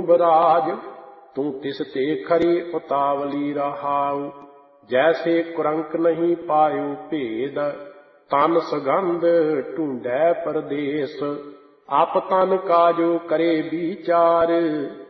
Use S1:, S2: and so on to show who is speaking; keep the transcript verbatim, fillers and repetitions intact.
S1: ਬਰਾਜ। ਤੂੰ ਤਿਸ ਤੇ ਖਰੀ ਉਤਾਵਲੀ ਰਹਾਉ। ਜੈਸੇ ਕੁਰੰਕ ਨਹੀਂ ਪਾਇਓ ਭੇਦ, ਤਨ ਸੁਗੰਧ ਢੂੰਡੈ ਪਰਦੇਸ। ਆਪ ਤਨ ਕਾਜੋ ਕਰੇ ਵਿਚਾਰ,